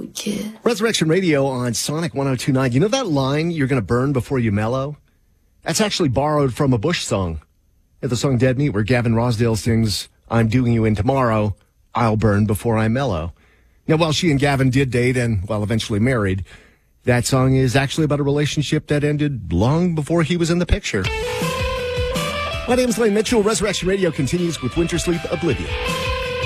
we kiss. Resurrection Radio on Sonic 102.9. You know that line, "You're going to burn before you mellow"? That's actually borrowed from a Bush song. In the song Dead Meat, where Gavin Rossdale sings, "I'm doing you in tomorrow, I'll burn before I mellow." Now, while she and Gavin did date and, well, eventually married, that song is actually about a relationship that ended long before he was in the picture. My name is Lane Mitchell. Resurrection Radio continues with Winter Sleep Oblivion.